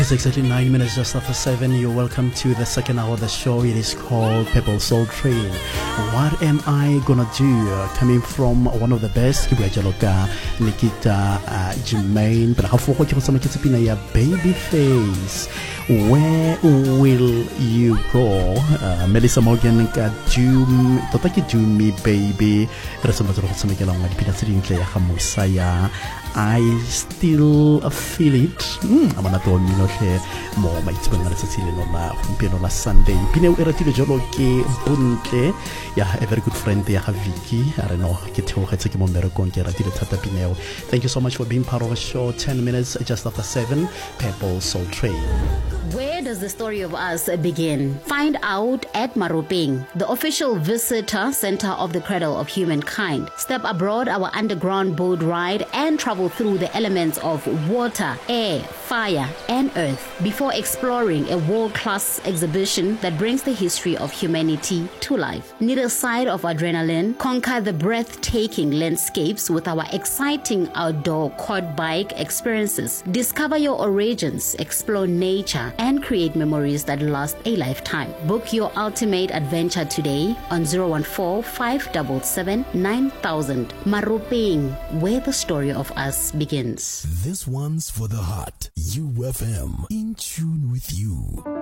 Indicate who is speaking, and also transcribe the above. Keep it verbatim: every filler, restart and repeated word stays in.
Speaker 1: It's exactly nine minutes just after seven. You're welcome to the second hour of the show. It is called Purple Soul Train. What am I gonna do? Uh, coming from one of the best, Jaloka, Nikita, uh, Jermaine, but how for what you some Babyface. Where will you go? Uh, Melissa Morgan, Doom, Totaki Doom Me Baby, I still feel it. I'm gonna tell you okay. More my it's been a Sunday. Sunday. Pine eratile jolo ke buntle. Yeah, a very good friend there, Vicky. I don't know. Get to get to Mombero get Tata Pineo. Thank you so much for being part of the show. Ten minutes just after seven. Purple Soul Train.
Speaker 2: Where does the story of us begin? Find out at Maropeng, the official visitor center of the cradle of humankind. Step aboard our underground boat ride and travel through the elements of water, air, fire, and earth before exploring a world-class exhibition that brings the history of humanity to life. Need a side of adrenaline? Conquer the breathtaking landscapes with our exciting outdoor quad bike experiences. Discover your origins, explore nature, and create memories that last a lifetime. Book your ultimate adventure today on zero one four, five seven seven, nine thousand. Maropeng, where the story of us begins.
Speaker 3: This one's for the heart. U F M, in tune with you.